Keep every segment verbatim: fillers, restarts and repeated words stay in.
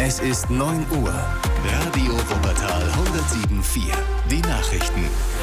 Es ist neun Uhr. Radio Wuppertal hundertsieben Komma vier. Die Nachrichten.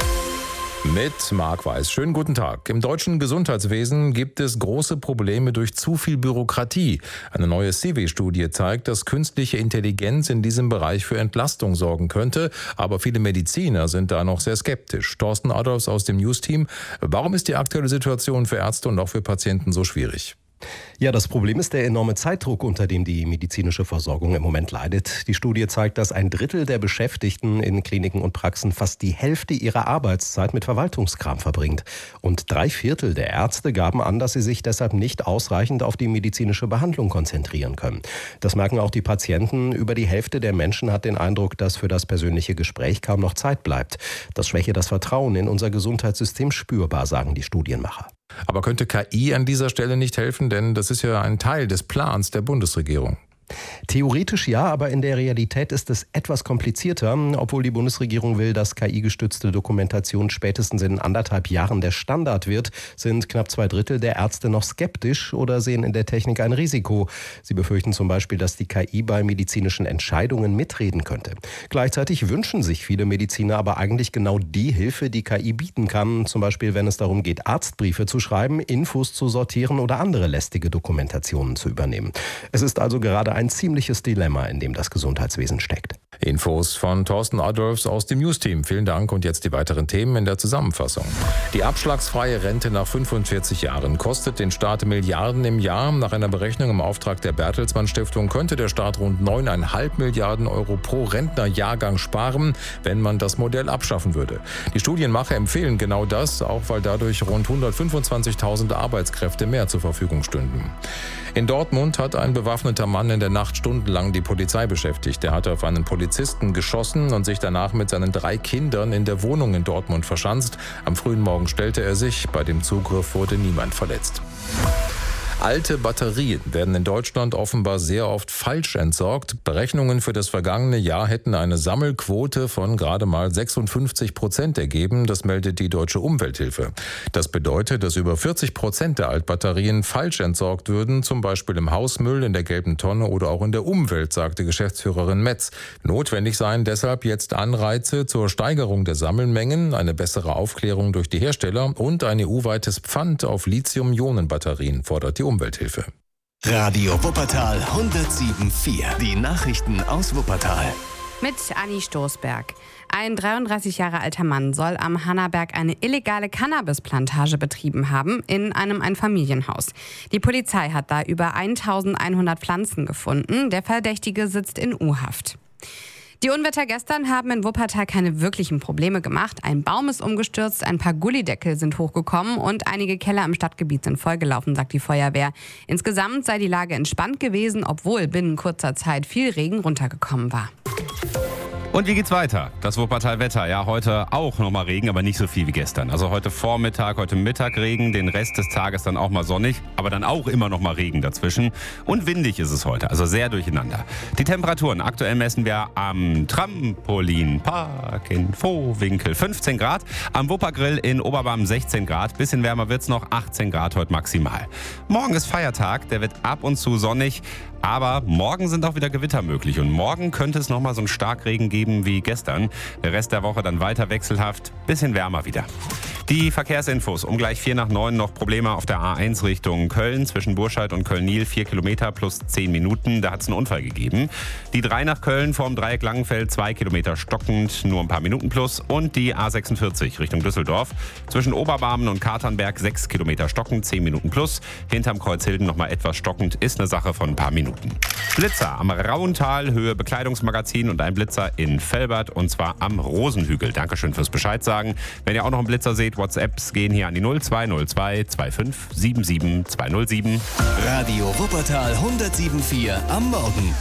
Mit Marc Weiß. Schönen guten Tag. Im deutschen Gesundheitswesen gibt es große Probleme durch zu viel Bürokratie. Eine neue C W-Studie zeigt, dass künstliche Intelligenz in diesem Bereich für Entlastung sorgen könnte. Aber viele Mediziner sind da noch sehr skeptisch. Thorsten Adolfs aus dem News-Team. Warum ist die aktuelle Situation für Ärzte und auch für Patienten so schwierig? Ja, das Problem ist der enorme Zeitdruck, unter dem die medizinische Versorgung im Moment leidet. Die Studie zeigt, dass ein Drittel der Beschäftigten in Kliniken und Praxen fast die Hälfte ihrer Arbeitszeit mit Verwaltungskram verbringt. Und drei Viertel der Ärzte gaben an, dass sie sich deshalb nicht ausreichend auf die medizinische Behandlung konzentrieren können. Das merken auch die Patienten. Über die Hälfte der Menschen hat den Eindruck, dass für das persönliche Gespräch kaum noch Zeit bleibt. Das schwäche das Vertrauen in unser Gesundheitssystem spürbar, sagen die Studienmacher. Aber könnte K I an dieser Stelle nicht helfen? Denn das ist ja ein Teil des Plans der Bundesregierung. Theoretisch ja, aber in der Realität ist es etwas komplizierter. Obwohl die Bundesregierung will, dass K I-gestützte Dokumentation spätestens in anderthalb Jahren der Standard wird, sind knapp zwei Drittel der Ärzte noch skeptisch oder sehen in der Technik ein Risiko. Sie befürchten zum Beispiel, dass die K I bei medizinischen Entscheidungen mitreden könnte. Gleichzeitig wünschen sich viele Mediziner aber eigentlich genau die Hilfe, die K I bieten kann. Zum Beispiel, wenn es darum geht, Arztbriefe zu schreiben, Infos zu sortieren oder andere lästige Dokumentationen zu übernehmen. Es ist also gerade ein ziemliches Dilemma, in dem das Gesundheitswesen steckt. Infos von Thorsten Adolfs aus dem News-Team. Vielen Dank und jetzt die weiteren Themen in der Zusammenfassung. Die abschlagsfreie Rente nach fünfundvierzig Jahren kostet den Staat Milliarden im Jahr. Nach einer Berechnung im Auftrag der Bertelsmann Stiftung könnte der Staat rund neun Komma fünf Milliarden Euro pro Rentnerjahrgang sparen, wenn man das Modell abschaffen würde. Die Studienmacher empfehlen genau das, auch weil dadurch rund hundertfünfundzwanzigtausend Arbeitskräfte mehr zur Verfügung stünden. In Dortmund hat ein bewaffneter Mann in der Nacht stundenlang die Polizei beschäftigt. Er hatte auf einen Polizisten geschossen und sich danach mit seinen drei Kindern in der Wohnung in Dortmund verschanzt. Am frühen Morgen stellte er sich. Bei dem Zugriff wurde niemand verletzt. Alte Batterien werden in Deutschland offenbar sehr oft falsch entsorgt. Berechnungen für das vergangene Jahr hätten eine Sammelquote von gerade mal sechsundfünfzig Prozent ergeben. Das meldet die Deutsche Umwelthilfe. Das bedeutet, dass über vierzig Prozent der Altbatterien falsch entsorgt würden, zum Beispiel im Hausmüll, in der gelben Tonne oder auch in der Umwelt, sagte Geschäftsführerin Metz. Notwendig seien deshalb jetzt Anreize zur Steigerung der Sammelmengen, eine bessere Aufklärung durch die Hersteller und ein E U-weites Pfand auf Lithium-Ionen-Batterien, fordert die Umwelthilfe. Radio Wuppertal hundertsieben Komma vier. Die Nachrichten aus Wuppertal. Mit Anni Stoßberg. Ein dreiunddreißig Jahre alter Mann soll am Hannaberg eine illegale Cannabisplantage betrieben haben in einem Einfamilienhaus. Die Polizei hat da über eintausendeinhundert Pflanzen gefunden. Der Verdächtige sitzt in U-Haft. Die Unwetter gestern haben in Wuppertal keine wirklichen Probleme gemacht. Ein Baum ist umgestürzt, ein paar Gullideckel sind hochgekommen und einige Keller im Stadtgebiet sind vollgelaufen, sagt die Feuerwehr. Insgesamt sei die Lage entspannt gewesen, obwohl binnen kurzer Zeit viel Regen runtergekommen war. Und wie geht's weiter? Das Wuppertal-Wetter. Ja, heute auch nochmal Regen, aber nicht so viel wie gestern. Also heute Vormittag, heute Mittag Regen, den Rest des Tages dann auch mal sonnig, aber dann auch immer noch mal Regen dazwischen. Und windig ist es heute, also sehr durcheinander. Die Temperaturen, aktuell messen wir am Trampolinpark in Vohwinkel fünfzehn Grad, am Wuppergrill in Oberbarm sechzehn Grad, bisschen wärmer wird's noch, achtzehn Grad heute maximal. Morgen ist Feiertag, der wird ab und zu sonnig, aber morgen sind auch wieder Gewitter möglich und morgen könnte es nochmal so einen Starkregen geben wie gestern. Der Rest der Woche dann weiter wechselhaft, bisschen wärmer wieder. Die Verkehrsinfos, um gleich vier nach neun noch Probleme auf der A eins Richtung Köln, zwischen Burscheid und Köln-Niel, vier Kilometer plus zehn Minuten, da hat es einen Unfall gegeben. Die drei nach Köln vorm Dreieck Langenfeld, zwei Kilometer stockend, nur ein paar Minuten plus. Und die A sechsundvierzig Richtung Düsseldorf, zwischen Oberbarmen und Katernberg, sechs Kilometer stockend, zehn Minuten plus. Hinterm Kreuzhilden nochmal etwas stockend, ist eine Sache von ein paar Minuten. Blitzer am Rauental, Höhe Bekleidungsmagazin und ein Blitzer in Velbert und zwar am Rosenhügel. Dankeschön fürs Bescheid sagen. Wenn ihr auch noch einen Blitzer seht, WhatsApps gehen hier an die null zwei null zwei zwei fünf sieben sieben zwei null sieben. Radio Wuppertal hundertsieben Komma vier am Morgen.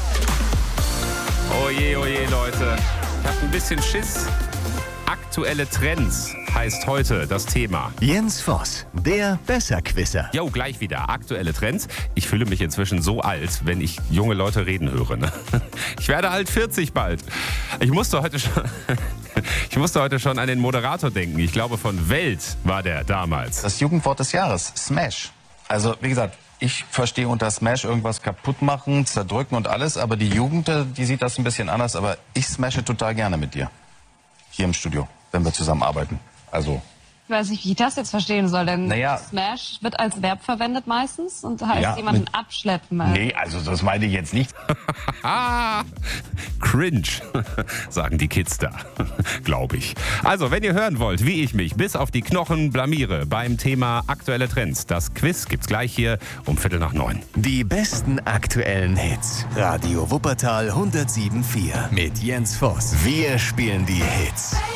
Oje, oje, Leute. Ich hab ein bisschen Schiss. Aktuelle Trends heißt heute das Thema. Jens Voss, der Besserquisser. Jo, gleich wieder. Aktuelle Trends. Ich fühle mich inzwischen so alt, wenn ich junge Leute reden höre. Ne? Ich werde alt vierzig bald. Ich musste heute schon... Ich musste heute schon an den Moderator denken. Ich glaube, von Welt war der damals. Das Jugendwort des Jahres, Smash. Also, wie gesagt, ich verstehe unter Smash irgendwas kaputt machen, zerdrücken und alles, aber die Jugend, die sieht das ein bisschen anders, aber ich smashe total gerne mit dir. Hier im Studio, wenn wir zusammen arbeiten. Also... Ich weiß nicht, wie ich das jetzt verstehen soll, denn naja. Smash wird als Verb verwendet meistens und heißt ja, jemanden abschleppen. Nee, also das meine ich jetzt nicht. Cringe, sagen die Kids da, glaube ich. Also, wenn ihr hören wollt, wie ich mich bis auf die Knochen blamiere beim Thema aktuelle Trends, das Quiz gibt's gleich hier um Viertel nach neun. Die besten aktuellen Hits. Radio Wuppertal hundertsieben Komma vier mit Jens Voss. Wir spielen die Hits.